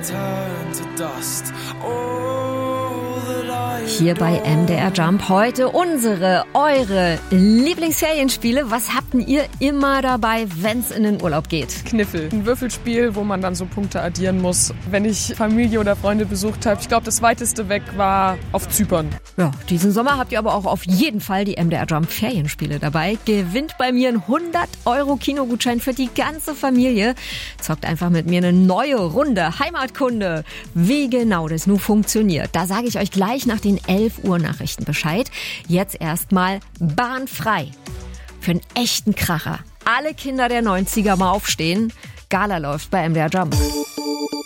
Hier bei MDR Jump heute eure Lieblingsferienspiele. Was habt ihr immer dabei, wenn es in den Urlaub geht? Kniffel. Ein Würfelspiel, wo man dann so Punkte addieren muss. Wenn ich Familie oder Freunde besucht habe, ich glaube, das weiteste weg war auf Zypern. Ja, diesen Sommer habt ihr aber auch auf jeden Fall die MDR Jump Ferienspiele dabei. Gewinnt bei mir einen 100€ Kinogutschein für die ganze Familie. Zockt einfach mit mir eine neue Runde Heimatkunde. Wie genau das nun funktioniert, da sage ich euch gleich nach den 11 Uhr Nachrichten Bescheid. Jetzt erstmal bahnfrei. Für einen echten Kracher. Alle Kinder der 90er mal aufstehen. Gala läuft bei MDR Jump.